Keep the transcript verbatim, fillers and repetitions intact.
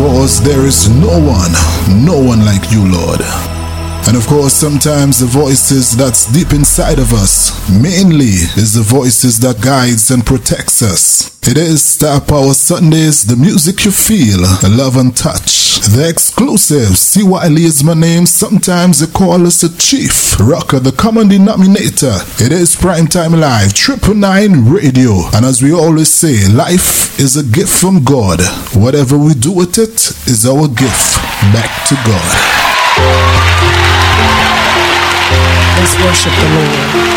because there is no one, no one like you, Lord. And of course, sometimes the voices that's deep inside of us, mainly is the voices that guides and protects us. It is Star Power Sundays, the music you feel, the love and touch, the exclusive. C Y L is my name, sometimes they call us a chief rocker, the common denominator. It is Primetime Live, Triple Nine Radio. And as we always say, life is a gift from God. Whatever we do with it is our gift back to God. Let's worship the Lord.